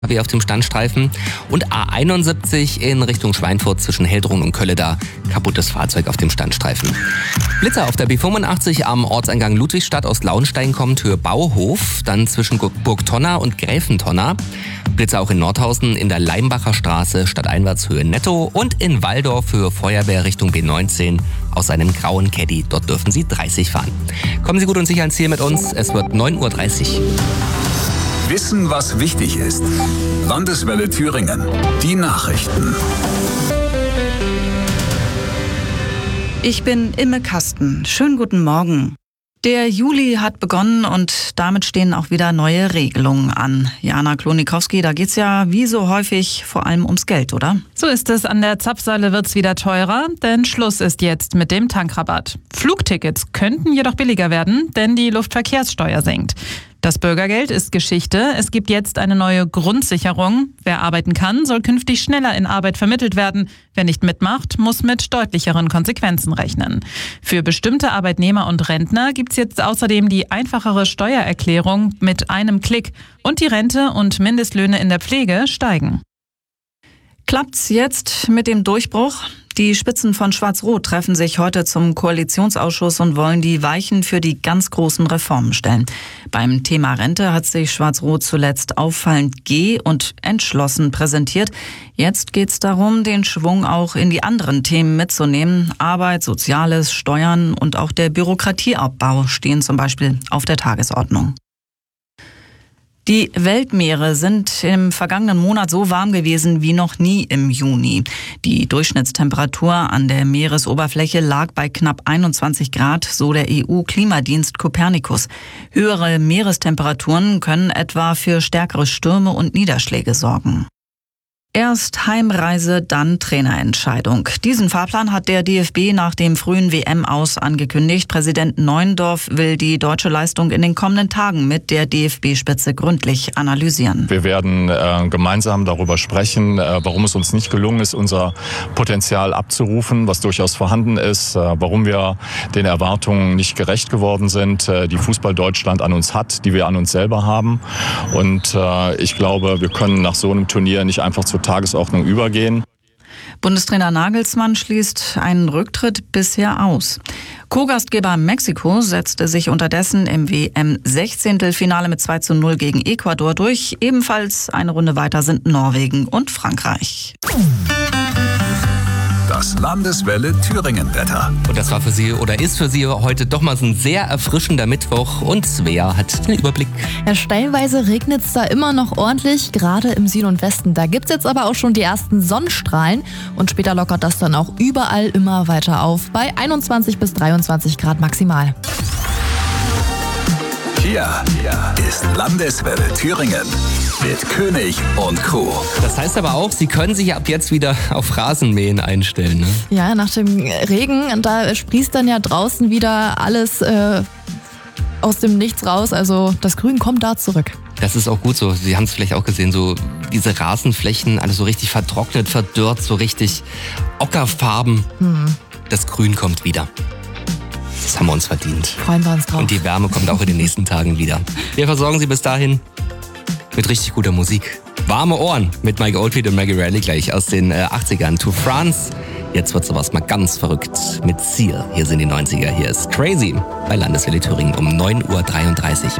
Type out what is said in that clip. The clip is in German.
wie auf dem Standstreifen. Und A71 in Richtung Schweinfurt zwischen Heldrun und Kölle, da kaputtes Fahrzeug auf dem Standstreifen. Blitzer auf der B85 am Ortseingang Ludwigsstadt aus Lauenstein kommt, Höhe Bauhof, dann zwischen Burgtonna und Gräfentonna. Blitzer auch in Nordhausen in der Leimbacher Straße stadteinwärts Höhe Netto und in Walldorf Höhe Feuerwehr Richtung B19 aus einem grauen Caddy. Dort dürfen Sie 30 fahren. Kommen Sie gut und sicher ans Ziel mit uns. Es wird 9:30 Uhr. Wissen, was wichtig ist. Landeswelle Thüringen. Die Nachrichten. Ich bin Imme Kasten. Schönen guten Morgen. Der Juli hat begonnen und damit stehen auch wieder neue Regelungen an. Jana Klonikowski, da geht's ja wie so häufig vor allem ums Geld, oder? So ist es. An der Zapfsäule wird's wieder teurer, denn Schluss ist jetzt mit dem Tankrabatt. Flugtickets könnten jedoch billiger werden, denn die Luftverkehrssteuer sinkt. Das Bürgergeld ist Geschichte. Es gibt jetzt eine neue Grundsicherung. Wer arbeiten kann, soll künftig schneller in Arbeit vermittelt werden. Wer nicht mitmacht, muss mit deutlicheren Konsequenzen rechnen. Für bestimmte Arbeitnehmer und Rentner gibt's jetzt außerdem die einfachere Steuererklärung mit einem Klick. Und die Rente und Mindestlöhne in der Pflege steigen. Klappt's jetzt mit dem Durchbruch? Die Spitzen von Schwarz-Rot treffen sich heute zum Koalitionsausschuss und wollen die Weichen für die ganz großen Reformen stellen. Beim Thema Rente hat sich Schwarz-Rot zuletzt auffallend und entschlossen präsentiert. Jetzt geht's darum, den Schwung auch in die anderen Themen mitzunehmen. Arbeit, Soziales, Steuern und auch der Bürokratieabbau stehen zum Beispiel auf der Tagesordnung. Die Weltmeere sind im vergangenen Monat so warm gewesen wie noch nie im Juni. Die Durchschnittstemperatur an der Meeresoberfläche lag bei knapp 21 Grad, so der EU-Klimadienst Copernicus. Höhere Meerestemperaturen können etwa für stärkere Stürme und Niederschläge sorgen. Erst Heimreise, dann Trainerentscheidung. Diesen Fahrplan hat der DFB nach dem frühen WM-Aus angekündigt. Präsident Neuendorf will die deutsche Leistung in den kommenden Tagen mit der DFB-Spitze gründlich analysieren. Wir werden gemeinsam darüber sprechen, warum es uns nicht gelungen ist, unser Potenzial abzurufen, was durchaus vorhanden ist, warum wir den Erwartungen nicht gerecht geworden sind, die Fußball Deutschland an uns hat, die wir an uns selber haben. Und ich glaube, wir können nach so einem Turnier nicht einfach zur Tagesordnung übergehen. Bundestrainer Nagelsmann schließt einen Rücktritt bisher aus. Co-Gastgeber Mexiko setzte sich unterdessen im WM-16-Finale mit 2:0 gegen Ecuador durch. Ebenfalls eine Runde weiter sind Norwegen und Frankreich. Das Landeswelle Thüringen-Wetter. Und das war für Sie oder ist für Sie heute doch mal so ein sehr erfrischender Mittwoch. Und Svea hat den Überblick. Ja, stellenweise regnet es da immer noch ordentlich, gerade im Süden und Westen. Da gibt es jetzt aber auch schon die ersten Sonnenstrahlen. Und später lockert das dann auch überall immer weiter auf. Bei 21 bis 23 Grad maximal. Hier ist Landeswelle Thüringen mit König und Co. Das heißt aber auch, Sie können sich ab jetzt wieder auf Rasenmähen einstellen, ne? Ja, nach dem Regen, da sprießt dann ja draußen wieder alles aus dem Nichts raus. Also das Grün kommt da zurück. Das ist auch gut so. Sie haben es vielleicht auch gesehen, so diese Rasenflächen, alles so richtig vertrocknet, verdörrt, so richtig Ockerfarben. Das Grün kommt wieder. Das haben wir uns verdient. Freuen wir uns drauf. Und die Wärme kommt auch in den nächsten Tagen wieder. Wir versorgen Sie bis dahin mit richtig guter Musik. Warme Ohren mit Mike Oldfield und Maggie Raleigh gleich aus den 80ern. To France. Jetzt wird sowas mal ganz verrückt mit Seal. Hier sind die 90er. Hier ist Crazy bei Landeswelle Thüringen um 9:33 Uhr.